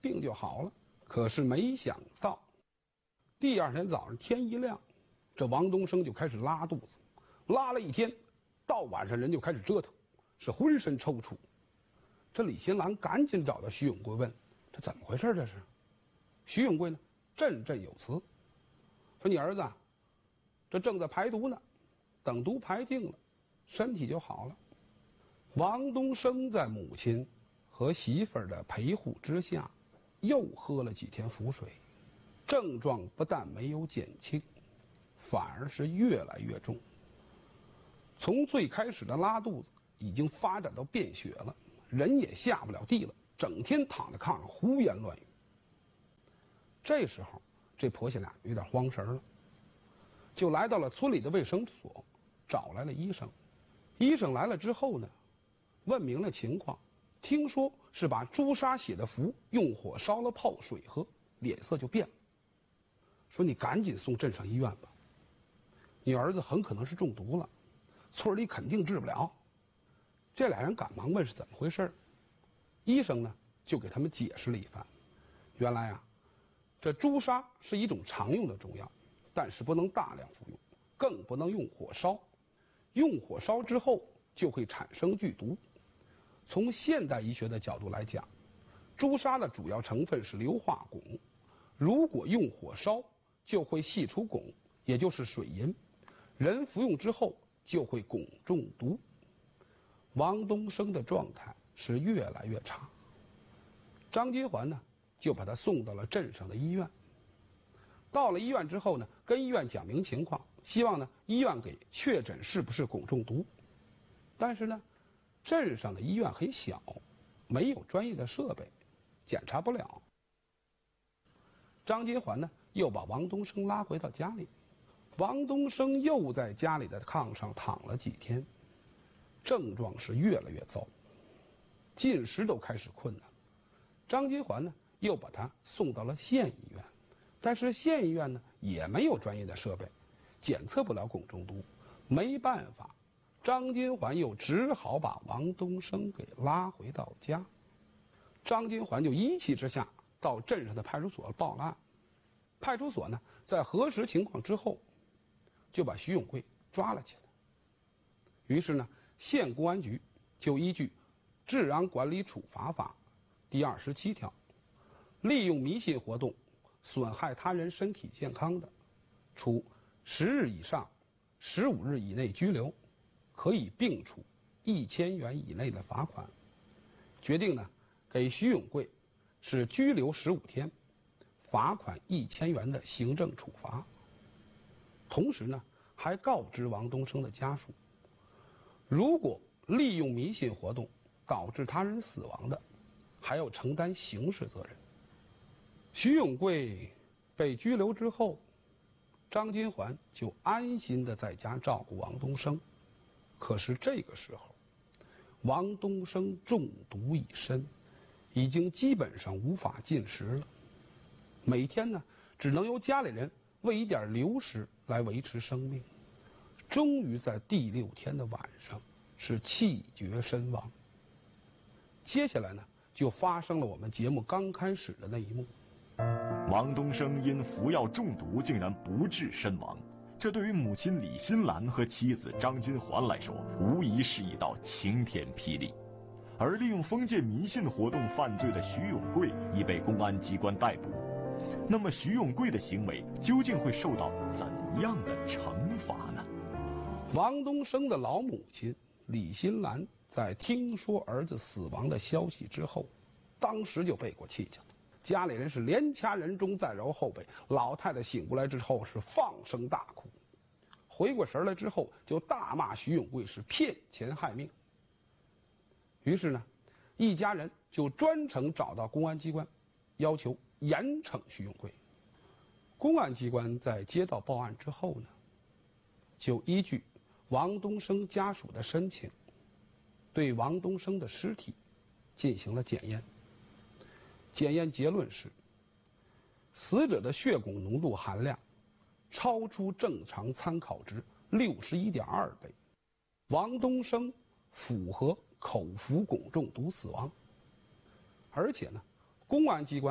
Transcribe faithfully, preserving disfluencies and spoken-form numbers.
病就好了。可是没想到，第二天早上天一亮，这王东升就开始拉肚子，拉了一天，到晚上人就开始折腾，是浑身抽搐。这李新兰赶紧找到徐永贵问：“这怎么回事？这是？”徐永贵呢，振振有词，说：“你儿子啊，这正在排毒呢，等毒排净了，身体就好了。”王东升在母亲和媳妇儿的陪护之下，又喝了几天符水，症状不但没有减轻，反而是越来越重。从最开始的拉肚子，已经发展到便血了，人也下不了地了，整天躺在炕上胡言乱语。这时候，这婆媳俩有点慌神了，就来到了村里的卫生所，找来了医生。医生来了之后呢，问明了情况，听说是把朱砂写的符用火烧了泡水喝，脸色就变了。说你赶紧送镇上医院吧，你儿子很可能是中毒了，村里肯定治不了。这俩人赶忙问是怎么回事，医生呢就给他们解释了一番。原来啊，这朱砂是一种常用的中药，但是不能大量服用，更不能用火烧，用火烧之后就会产生剧毒。从现代医学的角度来讲，朱砂的主要成分是硫化汞，如果用火烧就会析出汞，也就是水银，人服用之后就会汞中毒。王东升的状态是越来越差，张金环呢就把他送到了镇上的医院。到了医院之后呢，跟医院讲明情况，希望呢医院给确诊是不是汞中毒。但是呢，镇上的医院很小，没有专业的设备，检查不了。张金环呢又把王东升拉回到家里，王东升又在家里的炕上躺了几天，症状是越来越糟，进食都开始困难。张金环呢又把他送到了县医院，但是县医院呢也没有专业的设备，检测不了汞中毒。没办法，张金环又只好把王东升给拉回到家。张金环就一气之下到镇上的派出所报了案。派出所呢在核实情况之后，就把徐永贵抓了起来。于是呢，县公安局就依据《治安管理处罚法》第二十七条，利用迷信活动损害他人身体健康的，处十日以上十五日以内拘留，可以并处一千元以内的罚款。决定呢，给徐永贵是拘留十五天，罚款一千元的行政处罚。同时呢，还告知王东升的家属，如果利用迷信活动导致他人死亡的，还要承担刑事责任。徐永贵被拘留之后，张金环就安心的在家照顾王东升。可是这个时候，王东升中毒已深，已经基本上无法进食了，每天呢只能由家里人喂一点流食来维持生命。终于在第六天的晚上是气绝身亡。接下来呢就发生了我们节目刚开始的那一幕。 王东升因服药中毒竟然不治身亡，这对于母亲李新兰和妻子张金环来说，无疑是一道晴天霹雳。而利用封建迷信活动犯罪的徐永贵已被公安机关逮捕。那么徐永贵的行为究竟会受到怎样的惩罚呢？ 王东升的老母亲李新兰在听说儿子死亡的消息之后，当时就背过气去了。家里人是连掐人中再揉后背，老太太醒过来之后是放声大哭，回过神来之后就大骂徐永贵是骗钱害命。于是呢，一家人就专程找到公安机关，要求严惩徐永贵。公安机关在接到报案之后呢，就依据王东升家属的申请，对王东升的尸体进行了检验。检验结论是，死者的血汞浓度含量超出正常参考值六十一点二倍，王东升符合口服汞中毒死亡。而且呢，公安机关